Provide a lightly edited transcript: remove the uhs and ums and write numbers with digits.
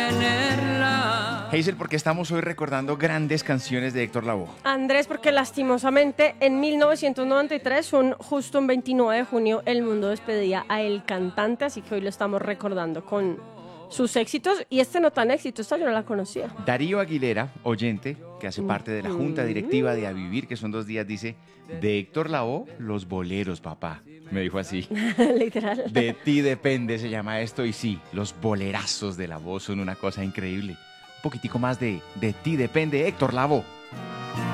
tenerla. Hazel, ¿por qué estamos hoy recordando grandes canciones de Héctor Lavoe? Andrés, porque lastimosamente en 1993, justo un 29 de junio, el mundo despedía a el cantante, así que hoy lo estamos recordando con sus éxitos. Y no tan éxito, esta yo no la conocía. Darío Aguilera, oyente, que hace parte de la junta directiva de A Vivir, que son 2 días, dice, de Héctor Lavoe, los boleros, papá. Me dijo así. Literal. De ti depende, se llama esto, y sí, los bolerazos de Lavoe son una cosa increíble. Un poquitico más de ti depende, Héctor Lavoe.